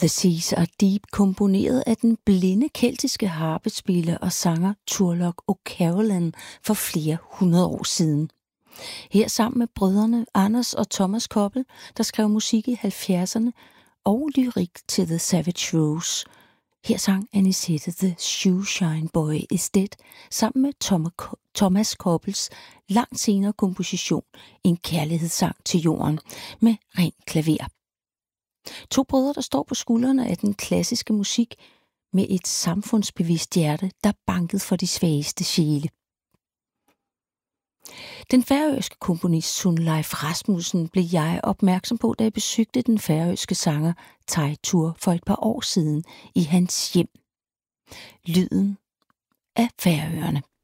The Seas Are Deep, komponeret af den blinde keltiske harpespiller og sanger Turlough O'Carolan for flere hundrede år siden. Her sammen med brødrene Anders og Thomas Koppel, der skrev musik i 70'erne og lyrik til The Savage Rose. Her sang Anisette The Shoeshine Boy Is Dead sammen med Thomas Koppels langt senere komposition En kærlighedssang til jorden med ren klaver. To brødre, der står på skuldrene af den klassiske musik med et samfundsbevidst hjerte, der bankede for de svageste sjæle. Den færøske komponist Sunleif Rasmussen blev jeg opmærksom på, da jeg besøgte den færøske sanger Teitur for et par år siden i hans hjem. Lyden af Færøerne.